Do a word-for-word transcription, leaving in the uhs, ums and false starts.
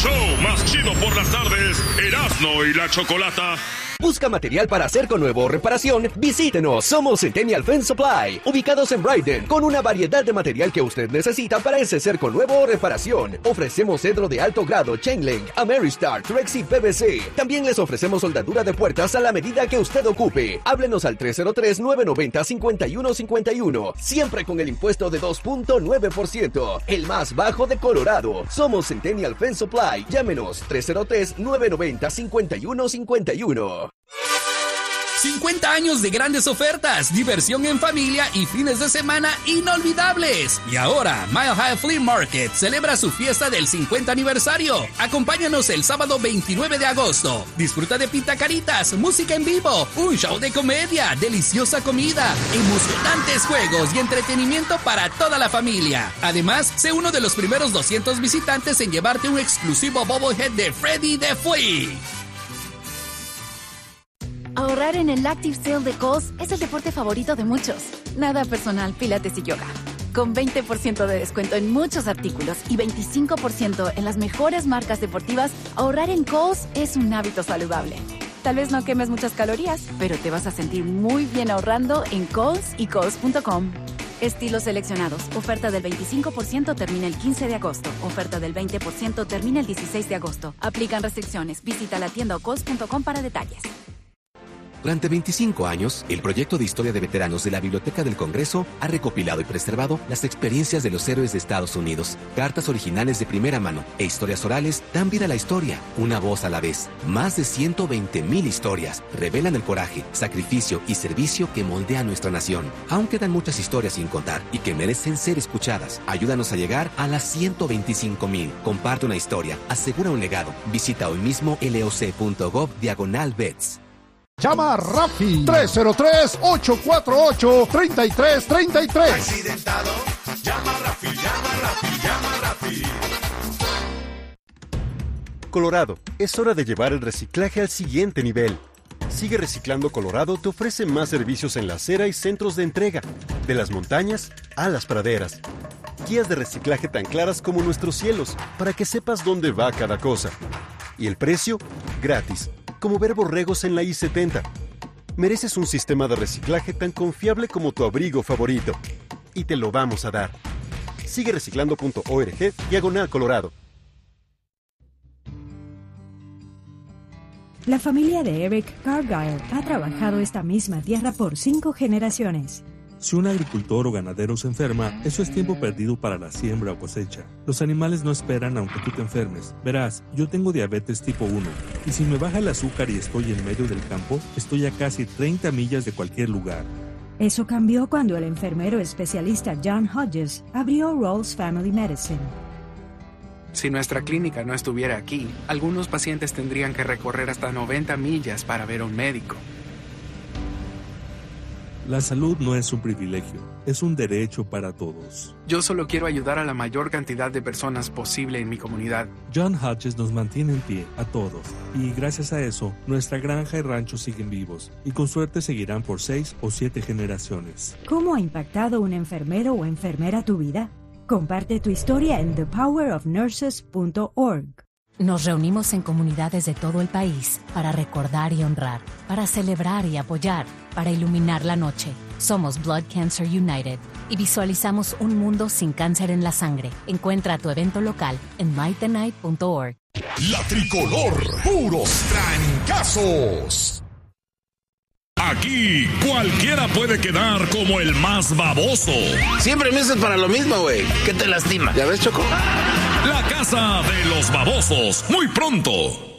show más chido por las tardes, Erasmo y la Chocolata. ¿Busca material para cerco nuevo o reparación? Visítenos, somos Centennial Fence Supply, ubicados en Brighton, con una variedad de material que usted necesita para ese cerco nuevo o reparación. Ofrecemos cedro de alto grado, Chain Link, Ameristar, Trex y P V C. También les ofrecemos soldadura de puertas a la medida que usted ocupe. Háblenos al tres cero tres, nueve nueve cero, cinco uno cinco uno, siempre con el impuesto de dos punto nueve por ciento, el más bajo de Colorado. Somos Centennial Fence Supply, llámenos tres cero tres, nueve nueve cero, cinco uno cinco uno. cincuenta años de grandes ofertas, diversión en familia y fines de semana inolvidables. Y ahora, Mile High Flea Market celebra su fiesta del cincuenta aniversario. Acompáñanos el sábado veintinueve de agosto. Disfruta de pintacaritas, música en vivo, un show de comedia, deliciosa comida, emocionantes juegos y entretenimiento para toda la familia. Además, sé uno de los primeros doscientos visitantes en llevarte un exclusivo bobblehead de Freddy the Flea. Ahorrar en el Active Sale de Kohl's es el deporte favorito de muchos. Nada personal, pilates y yoga. Con veinte por ciento de descuento en muchos artículos y veinticinco por ciento en las mejores marcas deportivas, ahorrar en Kohl's es un hábito saludable. Tal vez no quemes muchas calorías, pero te vas a sentir muy bien ahorrando en Kohl's y Kohl's punto com. Estilos seleccionados. Oferta del veinticinco por ciento termina el quince de agosto. Oferta del veinte por ciento termina el dieciséis de agosto. Aplican restricciones. Visita la tienda o Kohl's punto com para detalles. Durante veinticinco años, el proyecto de historia de veteranos de la Biblioteca del Congreso ha recopilado y preservado las experiencias de los héroes de Estados Unidos. Cartas originales de primera mano e historias orales dan vida a la historia, una voz a la vez. Más de ciento veinte mil historias revelan el coraje, sacrificio y servicio que moldea nuestra nación. Aún quedan muchas historias sin contar y que merecen ser escuchadas. Ayúdanos a llegar a las ciento veinticinco mil. Comparte una historia, asegura un legado. Visita hoy mismo loc.gov diagonal vets. Llama a Rafi tres cero tres, ocho cuatro ocho, tres tres tres tres. Accidentado, llama a Rafi, llama a Rafi, llama a Rafi. Colorado, es hora de llevar el reciclaje al siguiente nivel. Sigue Reciclando Colorado te ofrece más servicios en la acera y centros de entrega, de las montañas a las praderas. Guías de reciclaje tan claras como nuestros cielos, para que sepas dónde va cada cosa. Y el precio, gratis, como ver borregos en la I setenta. Mereces un sistema de reciclaje tan confiable como tu abrigo favorito. Y te lo vamos a dar. Sigue reciclando punto org, diagonal Colorado. La familia de Eric Cargyle ha trabajado esta misma tierra por cinco generaciones. Si un agricultor o ganadero se enferma, eso es tiempo perdido para la siembra o cosecha. Los animales no esperan aunque tú te enfermes. Verás, yo tengo diabetes tipo uno, y si me baja el azúcar y estoy en medio del campo, estoy a casi treinta millas de cualquier lugar. Eso cambió cuando el enfermero especialista John Hodges abrió Rolls Family Medicine. Si nuestra clínica no estuviera aquí, algunos pacientes tendrían que recorrer hasta noventa millas para ver a un médico. La salud no es un privilegio, es un derecho para todos. Yo solo quiero ayudar a la mayor cantidad de personas posible en mi comunidad. John Hodges nos mantiene en pie a todos, y gracias a eso, nuestra granja y rancho siguen vivos, y con suerte seguirán por seis o siete generaciones. ¿Cómo ha impactado un enfermero o enfermera tu vida? Comparte tu historia en the power of nurses punto org. Nos reunimos en comunidades de todo el país para recordar y honrar, para celebrar y apoyar, para iluminar la noche. Somos Blood Cancer United y visualizamos un mundo sin cáncer en la sangre. Encuentra tu evento local en light the night punto org. La Tricolor, puros trancazos. Aquí cualquiera puede quedar como el más baboso. Siempre me haces para lo mismo, güey. ¿Qué te lastima? ¿Ya ves, Choco? La Casa de los Babosos, muy pronto.